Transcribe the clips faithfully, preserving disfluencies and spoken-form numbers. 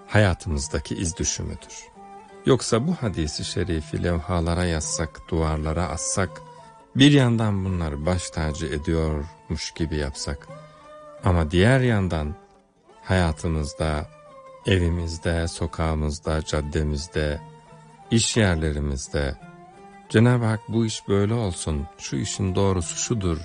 hayatımızdaki iz düşümüdür. Yoksa bu hadisi şerifi levhalara yazsak, duvarlara assak, bir yandan bunları baş tacı ediyormuş gibi yapsak, ama diğer yandan hayatımızda, evimizde, sokağımızda, caddemizde, iş yerlerimizde Cenab-ı Hak bu iş böyle olsun, şu işin doğrusu şudur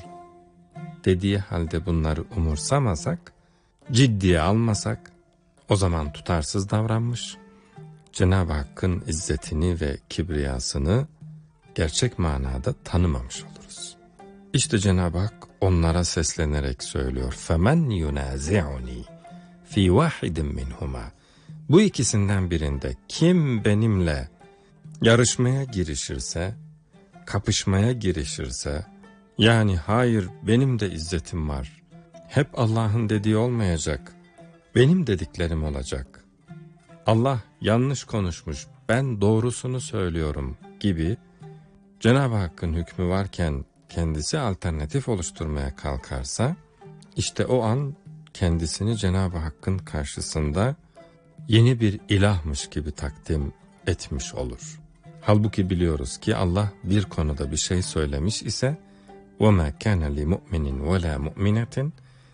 dediği halde bunları umursamasak, ciddiye almasak, o zaman tutarsız davranmış, Cenab-ı Hakk'ın izzetini ve kibriyasını gerçek manada tanımamış oluruz. İşte Cenab-ı Hak onlara seslenerek söylüyor. فَمَنْ يُنَازِعُنِي فِي وَاحِدٍ مِّنْهُمَا Bu ikisinden birinde kim benimle yarışmaya girişirse, kapışmaya girişirse, yani hayır benim de izzetim var, hep Allah'ın dediği olmayacak, benim dediklerim olacak, Allah yanlış konuşmuş, ben doğrusunu söylüyorum gibi Cenab-ı Hakk'ın hükmü varken kendisi alternatif oluşturmaya kalkarsa, işte o an kendisini Cenab-ı Hakk'ın karşısında yeni bir ilahmış gibi takdim etmiş olur. Halbuki biliyoruz ki Allah bir konuda bir şey söylemiş ise وَمَا كَانَ لِمُؤْمِنٍ وَلَا مُؤْمِنَةٍ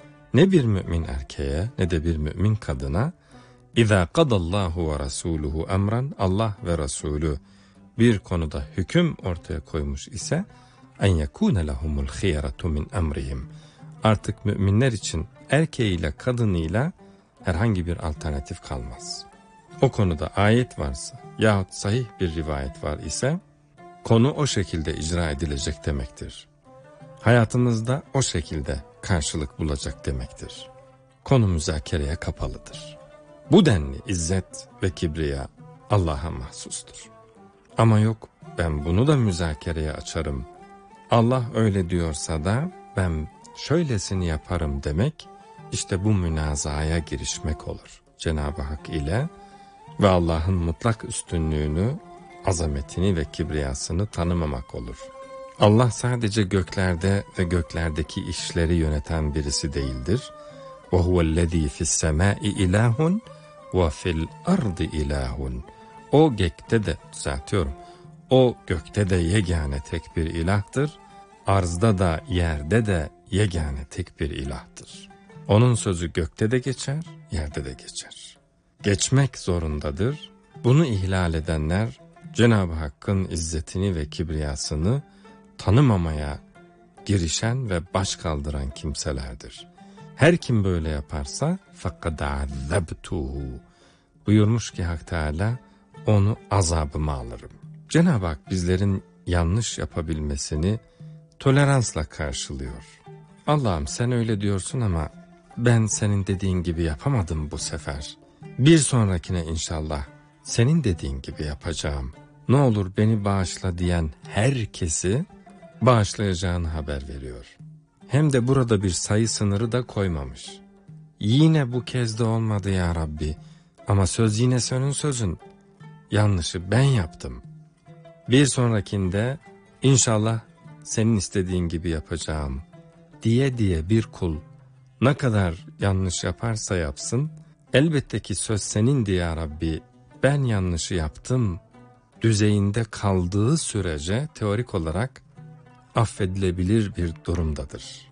Ne bir mümin erkeğe ne de bir mümin kadına اِذَا قَضَ اللّٰهُ وَرَسُولُهُ اَمْرًا Allah ve Resulü bir konuda hüküm ortaya koymuş ise اَنْ يَكُونَ لَهُمُ الْخِيَرَةُ مِنْ اَمْرِهِمْ Artık müminler için erkeğiyle kadınıyla herhangi bir alternatif kalmaz. O konuda ayet varsa yahut sahih bir rivayet var ise konu o şekilde icra edilecek demektir. Hayatımızda o şekilde karşılık bulacak demektir. Konu müzakereye kapalıdır. Bu denli izzet ve kibriya Allah'a mahsustur. Ama yok ben bunu da müzakereye açarım, Allah öyle diyorsa da ben şöylesini yaparım demek, işte bu münazaya girişmek olur Cenab-ı Hak ile ve Allah'ın mutlak üstünlüğünü, azametini ve kibriyasını tanımamak olur. Allah sadece göklerde ve göklerdeki işleri yöneten birisi değildir. وَهُوَ الَّذ۪ي فِي السَّمَاءِ اِلَٰهٌ وَفِي الْأَرْضِ اِلٰهٌ O gökte de, düzeltiyorum, o gökte de yegane tek bir ilahtır, arzda da yerde de yegane tek bir ilahtır. Onun sözü gökte de geçer, yerde de geçer. Geçmek zorundadır. Bunu ihlal edenler Cenab-ı Hakk'ın izzetini ve kibriyasını tanımamaya girişen ve baş kaldıran kimselerdir. Her kim böyle yaparsa فَقَدْ عَذَّبْتُهُ buyurmuş ki Hak Teâlâ, onu azabıma alırım. Cenab-ı Hak bizlerin yanlış yapabilmesini toleransla karşılıyor. Allah'ım sen öyle diyorsun ama ben senin dediğin gibi yapamadım bu sefer. Bir sonrakine inşallah senin dediğin gibi yapacağım. Ne olur beni bağışla diyen herkesi bağışlayacağını haber veriyor. Hem de burada bir sayı sınırı da koymamış. Yine bu kez de olmadı ya Rabbi ama söz yine senin sözün. Yanlışı ben yaptım. Bir sonrakinde inşallah senin istediğin gibi yapacağım diye diye bir kul ne kadar yanlış yaparsa yapsın, elbette ki söz senindi ya Rabbi, ben yanlışı yaptım düzeyinde kaldığı sürece teorik olarak affedilebilir bir durumdadır.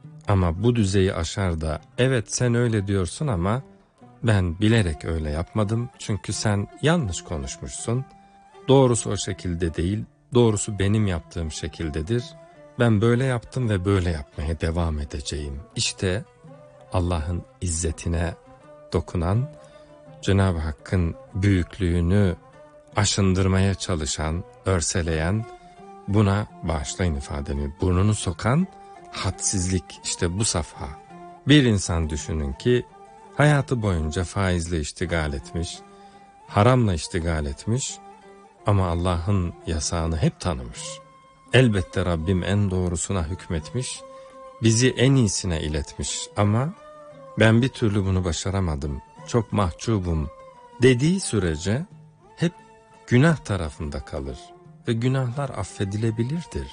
Ama bu düzeyi aşar da evet sen öyle diyorsun ama ben bilerek öyle yapmadım çünkü sen yanlış konuşmuşsun, doğrusu o şekilde değil, doğrusu benim yaptığım şekildedir, ben böyle yaptım ve böyle yapmaya devam edeceğim. İşte Allah'ın izzetine dokunan, Cenab-ı Hakk'ın büyüklüğünü aşındırmaya çalışan, örseleyen, buna bağışlayın ifademi, burnunu sokan hadsizlik, işte bu safha. Bir insan düşünün ki hayatı boyunca faizle iştigal etmiş, haramla iştigal etmiş ama Allah'ın yasağını hep tanımış. Elbette Rabbim en doğrusuna hükmetmiş, bizi en iyisine iletmiş ama ben bir türlü bunu başaramadım, çok mahcubum dediği sürece hep günah tarafında kalır ve günahlar affedilebilirdir.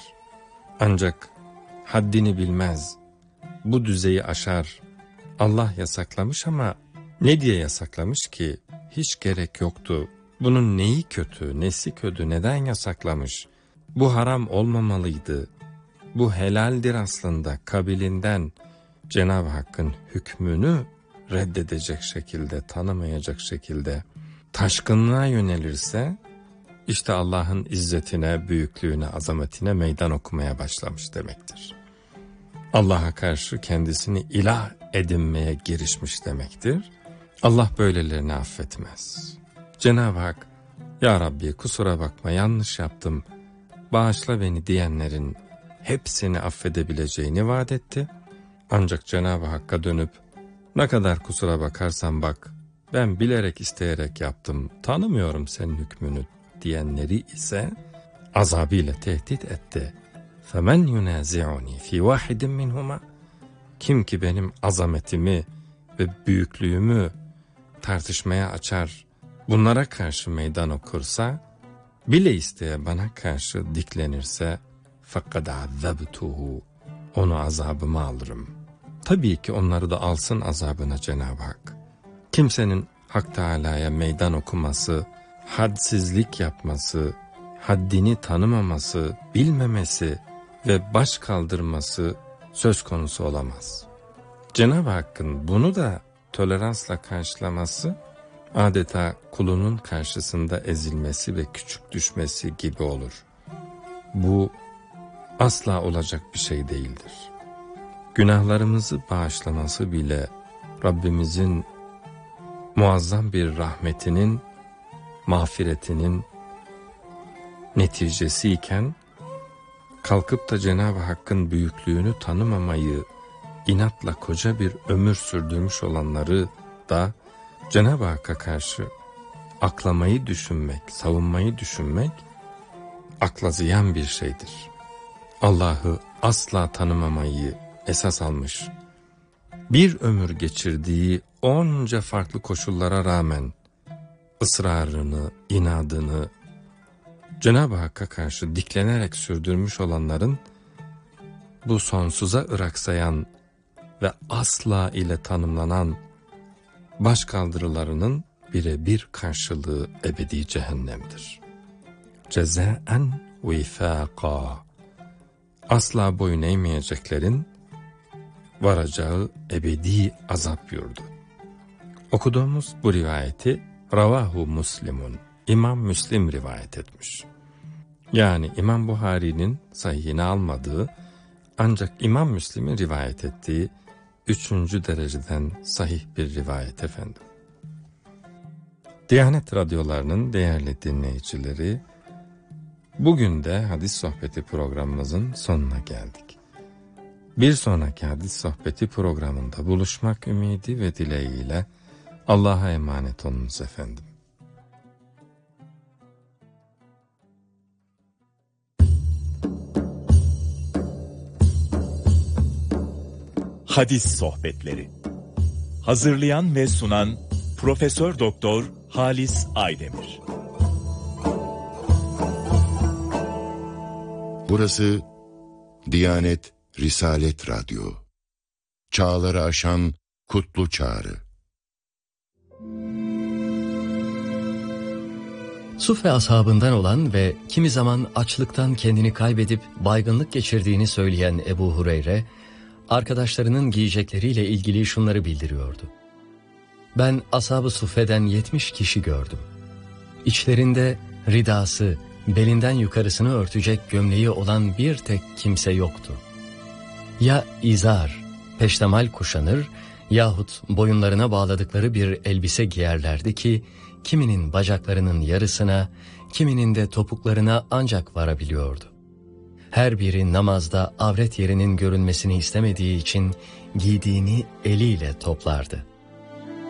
Ancak haddini bilmez, bu düzeyi aşar, Allah yasaklamış ama ne diye yasaklamış ki? hiç gerek yoktu. Bunun neyi kötü, nesi kötü, neden yasaklamış? Bu haram olmamalıydı. Bu helaldir aslında kabilinden. Cenab-ı Hakk'ın hükmünü reddedecek şekilde, tanımayacak şekilde taşkınlığa yönelirse, işte Allah'ın izzetine, büyüklüğüne, azametine meydan okumaya başlamış demektir. Allah'a karşı kendisini ilah edinmeye girişmiş demektir. Allah böylelerini affetmez. Cenab-ı Hak, ya Rabbi kusura bakma yanlış yaptım, bağışla beni diyenlerin hepsini affedebileceğini vaat etti. Ancak Cenab-ı Hakk'a dönüp, ne kadar kusura bakarsan bak, ben bilerek isteyerek yaptım, tanımıyorum senin hükmünü diyenleri ise azabıyla tehdit etti. فَمَنْ يُنَازِعُنِي فِي وَاحِدٍ مِّنْهُمَا Kim ki benim azametimi ve büyüklüğümü tartışmaya açar, bunlara karşı meydan okursa, bile isteye bana karşı diklenirse, فَقَدْ عَذَّبْتُهُ Onu azabıma alırım. Tabii ki onları da alsın azabına Cenab-ı Hak. Kimsenin Hak Teâlâ'ya meydan okuması, hadsizlik yapması, haddini tanımaması, bilmemesi ve baş kaldırması söz konusu olamaz. Cenab-ı Hakk'ın bunu da toleransla karşılaması, adeta kulunun karşısında ezilmesi ve küçük düşmesi gibi olur. Bu asla olacak bir şey değildir. Günahlarımızı bağışlaması bile Rabbimizin muazzam bir rahmetinin, mağfiretinin neticesiyken, kalkıp da Cenab-ı Hakk'ın büyüklüğünü tanımamayı inatla koca bir ömür sürdürmüş olanları da Cenab-ı Hakk'a karşı aklamayı düşünmek, savunmayı düşünmek akla ziyan bir şeydir. Allah'ı asla tanımamayı esas almış, bir ömür geçirdiği onca farklı koşullara rağmen ısrarını, inadını Cenab-ı Hakk'a karşı diklenerek sürdürmüş olanların bu sonsuza ıraksayan ve asla ile tanımlanan başkaldırılarının birebir karşılığı ebedi cehennemdir. Cezaen vifâka Asla boyun eğmeyeceklerin varacağı ebedi azap yurdu. Okuduğumuz bu rivayeti Ravahu Muslimun, İmam Müslim rivayet etmiş. Yani İmam Buhari'nin sahihine almadığı ancak İmam Müslim'in rivayet ettiği üçüncü dereceden sahih bir rivayet efendim. Diyanet radyolarının değerli dinleyicileri, bugün de hadis sohbeti programımızın sonuna geldik. Bir sonraki hadis sohbeti programında buluşmak ümidi ve dileğiyle Allah'a emanet olunuz efendim. Hadis sohbetleri. Hazırlayan ve sunan Profesör Doktor Halis Aydemir. Burası Diyanet Risalet Radyo. Çağları aşan kutlu çağrı. Suffe ashabından olan ve kimi zaman açlıktan kendini kaybedip baygınlık geçirdiğini söyleyen Ebu Hureyre, arkadaşlarının giyecekleriyle ilgili şunları bildiriyordu. Ben ashab-ı suffeden yetmiş kişi gördüm. İçlerinde ridası, belinden yukarısını örtecek gömleği olan bir tek kimse yoktu. Ya izar, peştemal kuşanır yahut boyunlarına bağladıkları bir elbise giyerlerdi ki, kiminin bacaklarının yarısına, kiminin de topuklarına ancak varabiliyordu. Her biri namazda avret yerinin görülmesini istemediği için giydiğini eliyle toplardı.